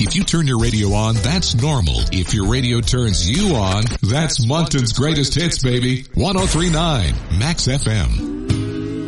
If you turn your radio on, that's normal. If your radio turns you on, that's Moncton's greatest hits, baby. 103.9 Max FM.